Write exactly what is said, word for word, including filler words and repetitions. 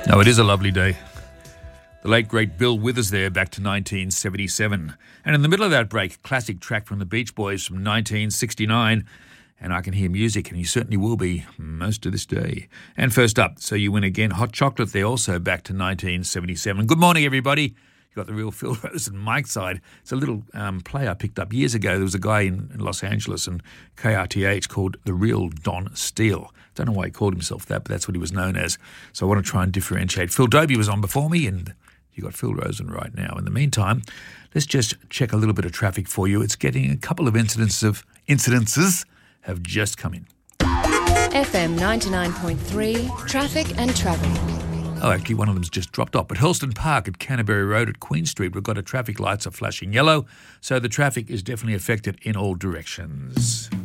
No, it is a lovely day. The late, great Bill Withers there, back to nineteen seventy-seven. And in the middle of that break, classic track from the Beach Boys from nineteen sixty-nine. And I can hear music, and he certainly will be most of this day. And first up, So You Win Again, Hot Chocolate there, also back to nineteen seventy-seven. Good morning, everybody. You got the real Phil Rose and Mike's side. It's a little um, play I picked up years ago. There was a guy in, in Los Angeles and K R T H called The Real Don Steele. Don't know why he called himself that, but that's what he was known as. So I want to try and differentiate. Phil Dobie was on before me, and you got Phil Rosen right now. In the meantime, let's just check a little bit of traffic for you. It's getting a couple of incidents of incidences have just come in. F M ninety-nine point three, traffic and travel. Oh, actually, one of them's just dropped off. At Hurlston Park at Canterbury Road at Queen Street, we've got a traffic lights are flashing yellow, so the traffic is definitely affected in all directions.